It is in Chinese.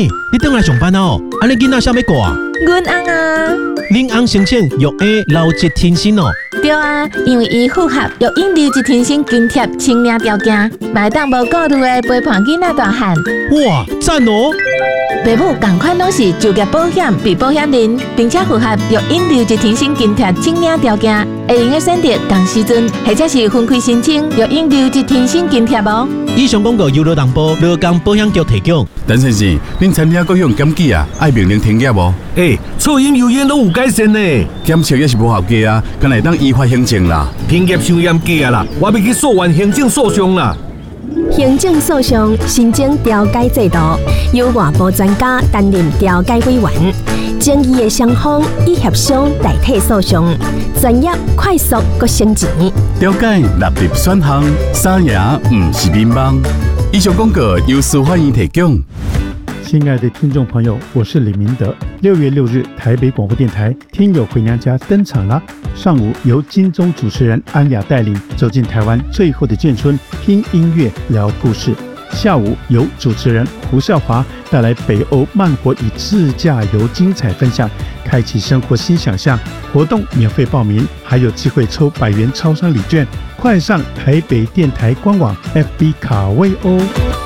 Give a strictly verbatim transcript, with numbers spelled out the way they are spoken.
妹，你回来上班哦？安尼囡仔啥要顾啊？ 阮翁啊， 恁翁生产育儿留职停薪哦。 对啊，因为伊符合育婴留职停薪津贴清领条件，买当无顾虑的陪伴囡仔大汉。 哇，赞哦！ 爸母同款拢是就业保险被保险人，并且符合育婴留职停薪津贴清领条件，会用个选择同时阵，或者是分开申请育婴留职停薪津贴无。 以上广告由劳动部劳工保险局提供。 陈先生，恁餐厅各项检举啊，爱命令停业无？ 诶，噪音油烟拢有改善呢。 检测也是无合格啊，敢来当依法行政啦。 停业伤严格啊啦，我要去诉愿行政诉讼啦。 行政诉讼新增调解制度，由外部专家担任调解委员，争议的双方以协商代替诉讼，专业、快速、搁省钱。 调解纳入选项，三赢唔是乒乓。以上广告由司法院提供。 亲爱的听众朋友，我是李明德。六月六日，台北广播电台《听友回娘家》登场了。上午由金钟主持人安雅带领走进台湾最后的眷村，听音乐聊故事。下午由主持人胡少华带来北欧慢活与自驾游精彩分享，开启生活新想象。活动免费报名，还有机会抽百元超商礼券。快上台北电台官网 F B 卡位哦。